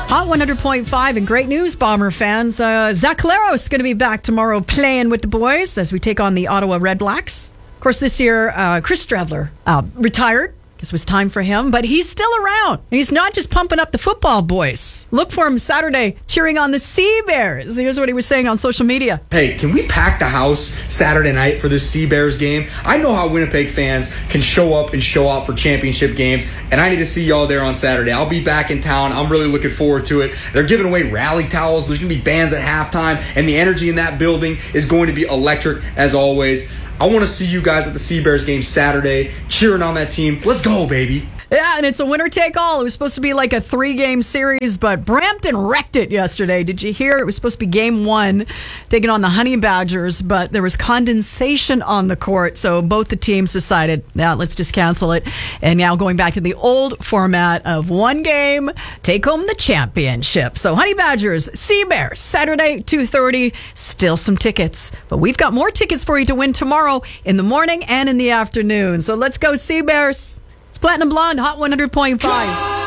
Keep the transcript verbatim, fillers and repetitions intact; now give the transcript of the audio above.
Hot one hundred point five and great news, Bomber fans. Uh, Zach Collaros is going to be back tomorrow playing with the boys as we take on the Ottawa Red Blacks. Of course, this year, uh, Chris Stravler uh, retired. Guess it was time for him, but he's still around. And he's not just pumping up the football boys. Look for him Saturday cheering on the Sea Bears. Here's what he was saying on social media. Hey, can we pack the house Saturday night for this Sea Bears game? I know how Winnipeg fans can show up and show out for championship games, and I need to see y'all there on Saturday. I'll be back in town. I'm really looking forward to it. They're giving away rally towels. There's going to be bands at halftime, and the energy in that building is going to be electric as always. I want to see you guys at the Sea Bears game Saturday, cheering on that team. Let's go, baby. Yeah, and it's a winner-take-all. It was supposed to be like a three-game series, but Brampton wrecked it yesterday. Did you hear? It was supposed to be game one, taking on the Honey Badgers, but there was condensation on the court, so both the teams decided, yeah, let's just cancel it. And now going back to the old format of one game, take home the championship. So Honey Badgers, Sea Bears, Saturday, two thirty, still some tickets. But we've got more tickets for you to win tomorrow in the morning and in the afternoon. So let's go, Sea Bears. Platinum Blonde, Hot one hundred point five.